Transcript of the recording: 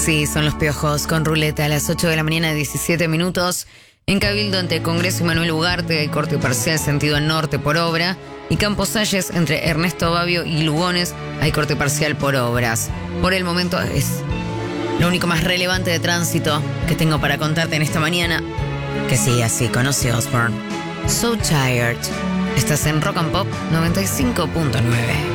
Sí, son los Piojos con Ruleta a las 8 de la mañana, 17 minutos. En Cabildo, entre Congreso y Manuel Ugarte, hay corte parcial sentido norte por obra. Y Campos Salles, entre Ernesto Babio y Lugones, hay corte parcial por obras. Por el momento es lo único más relevante de tránsito que tengo para contarte en esta mañana. Que sí, así conoce Osborne. So Tired. Estás en Rock and Pop 95.9.